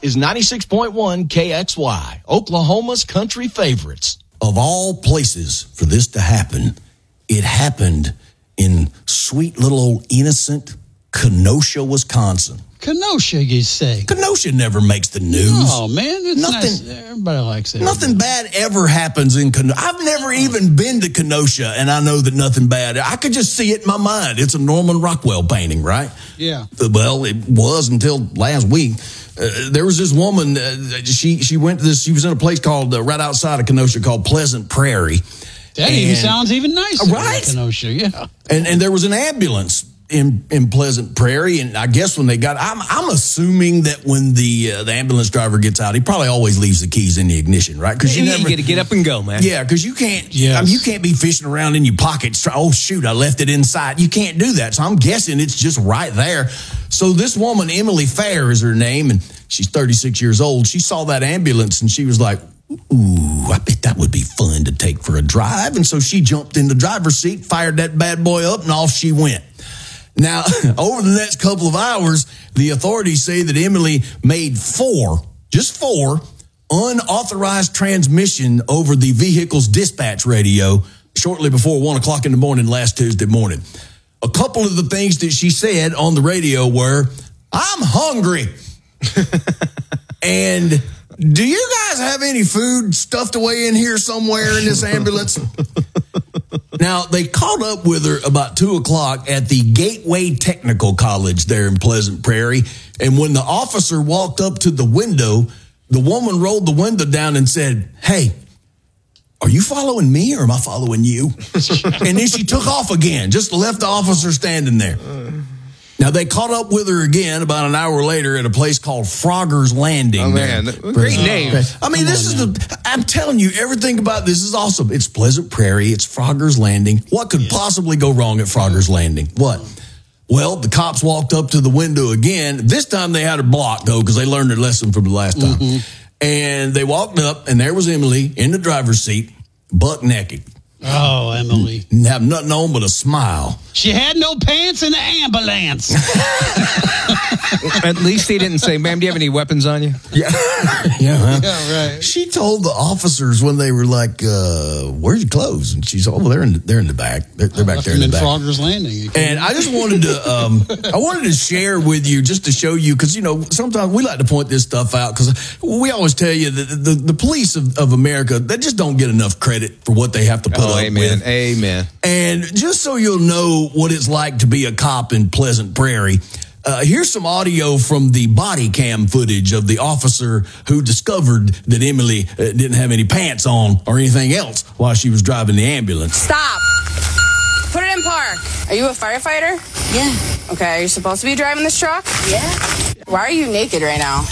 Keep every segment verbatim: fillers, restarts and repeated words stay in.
is ninety-six point one K X Y, Oklahoma's country favorites. Of all places for this to happen, it happened in sweet little old innocent Kenosha, Wisconsin. Kenosha, you say? Kenosha never makes the news. Oh, man, it's nothing, nice. Everybody likes it. Nothing bad ever happens in Kenosha. I've never even been to Kenosha, and I know that nothing bad. I could just see it in my mind. It's a Norman Rockwell painting, right? Yeah. Well, it was until last week. Uh, there was this woman. Uh, she she went to this. She was in a place called uh, right outside of Kenosha called Pleasant Prairie. That and, even sounds even nicer, right? Than Kenosha, yeah. And and there was an ambulance in in Pleasant Prairie, and I guess when they got, I'm I'm assuming that when the uh, the ambulance driver gets out, he probably always leaves the keys in the ignition, right? Because you, you never get to get up and go, man. Yeah, because you can't. Yes. I mean, you can't be fishing around in your pockets. Try, oh shoot, I left it inside. You can't do that. So I'm guessing it's just right there. So this woman, Emily Fair, is her name, and she's thirty-six years old. She saw that ambulance and she was like, ooh, I bet that would be fun to take for a drive. And so she jumped in the driver's seat, fired that bad boy up, and off she went. Now, over the next couple of hours, the authorities say that Emily made four, just four, unauthorized transmission over the vehicle's dispatch radio shortly before one o'clock in the morning last Tuesday morning. A couple of the things that she said on the radio were, I'm hungry. And do you guys have any food stuffed away in here somewhere in this ambulance? Now, they caught up with her about two o'clock at the Gateway Technical College there in Pleasant Prairie. And when the officer walked up to the window, the woman rolled the window down and said, hey, are you following me or am I following you? And then she took off again, just left the officer standing there. Now, they caught up with her again about an hour later at a place called Frogger's Landing. Oh, man. There. Great name. I mean, this is the, I'm telling you, everything about this is awesome. It's Pleasant Prairie. It's Frogger's Landing. What could possibly go wrong at Frogger's Landing? What? Well, the cops walked up to the window again. This time they had her blocked, though, because they learned their lesson from the last time. Mm-hmm. And they walked up, and there was Emily in the driver's seat, buck naked. Oh, Emily. Didn't have nothing on but a smile. She had no pants in the ambulance. At least he didn't say, ma'am, do you have any weapons on you? Yeah. yeah, huh? Yeah, right. She told the officers when they were like, uh, where's your clothes? And she said, oh, well, they're in the, they're in the back. They're, they're back there in the in back. Frogger's Landing. And I just wanted to, um, I wanted to share with you just to show you, because, you know, sometimes we like to point this stuff out because we always tell you that the, the police of, of America, they just don't get enough credit for what they have to put oh, up amen. with. Amen. And just so you'll know what it's like to be a cop in Pleasant Prairie, uh, here's some audio from the body cam footage of the officer who discovered that Emily uh, didn't have any pants on or anything else while she was driving the ambulance. Stop. Put it in park. Are you a firefighter? Yeah. Okay, are you supposed to be driving this truck? Yeah. Why are you naked right now?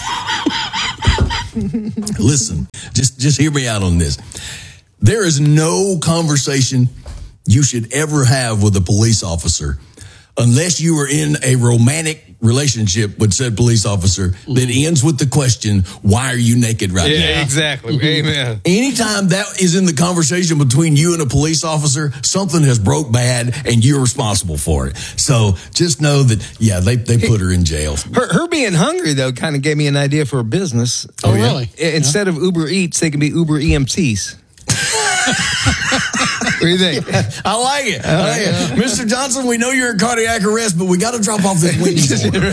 Listen, just, just hear me out on this. There is no conversation you should ever have with a police officer unless you are in a romantic relationship with said police officer that ends with the question, why are you naked right yeah, now? Exactly. Amen. Anytime that is in the conversation between you and a police officer, something has broke bad and you're responsible for it. So just know that, yeah, they, they put her in jail. Her, her being hungry, though, kind of gave me an idea for a business. Oh, yeah? Really? Instead yeah. of Uber Eats, they can be Uber E M Ts. What do you think? I like it. I like it. Mister Johnson, we know you're in cardiac arrest, but we got to drop off this Wendy's order.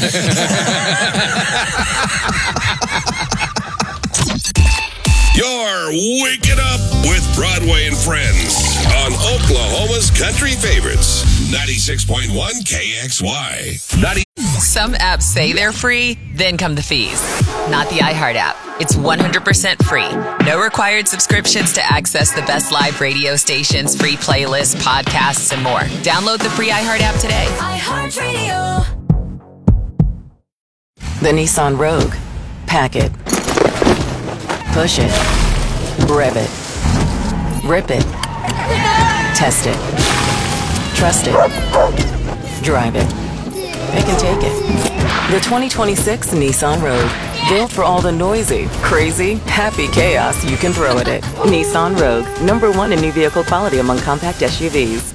You're waking up with Broadway and Friends on Oklahoma's Country Favorites, ninety-six point one K X Y. ninety Some apps say they're free, then come the fees. Not the iHeart app. It's one hundred percent free. No required subscriptions to access the best live radio stations, free playlists, podcasts, and more. Download the free iHeart app today. iHeartRadio. The Nissan Rogue. Pack it. Push it. Rev it. Rip it. Test it. Trust it. Drive it. Pick and take it. The twenty twenty-six Nissan Rogue. Built for all the noisy, crazy, happy chaos you can throw at it. Nissan Rogue. Number one in new vehicle quality among compact S U Vs.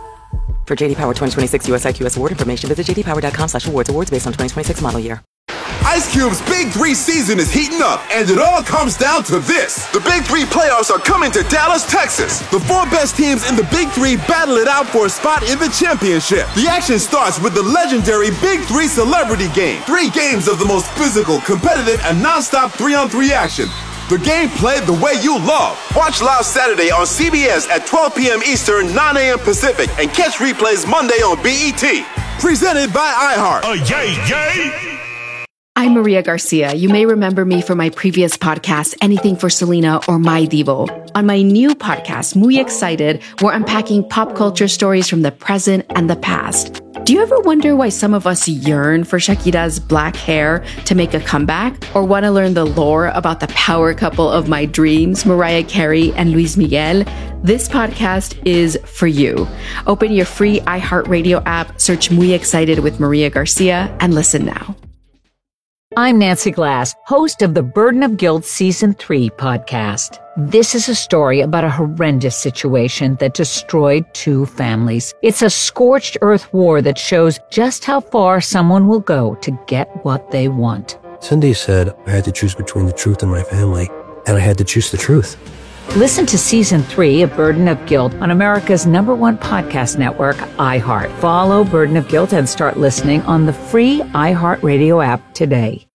For J D Power twenty twenty-six U S I Q S award information, visit j d power dot com slash awards. Awards based on twenty twenty-six model year. Ice Cube's Big Three season is heating up, and it all comes down to this. The Big Three playoffs are coming to Dallas, Texas. The four best teams in the Big Three battle it out for a spot in the championship. The action starts with the legendary Big Three Celebrity Game. Three games of the most physical, competitive, and non-stop three-on-three action. The game played the way you love. Watch live Saturday on C B S at twelve p.m. Eastern, nine a.m. Pacific, and catch replays Monday on B E T. Presented by iHeart. Oh, yay, yay! I'm Maria Garcia. You may remember me from my previous podcast, Anything for Selena or My Divo. On my new podcast, Muy Excited, we're unpacking pop culture stories from the present and the past. Do you ever wonder why some of us yearn for Shakira's black hair to make a comeback? Or want to learn the lore about the power couple of my dreams, Mariah Carey and Luis Miguel? This podcast is for you. Open your free iHeartRadio app, search Muy Excited with Maria Garcia, and listen now. I'm Nancy Glass, host of the Burden of Guilt Season three podcast. This is a story about a horrendous situation that destroyed two families. It's a scorched earth war that shows just how far someone will go to get what they want. Cindy said I had to choose between the truth and my family, and I had to choose the truth. Listen to Season three of Burden of Guilt on America's number one podcast network, iHeart. Follow Burden of Guilt and start listening on the free iHeartRadio app today.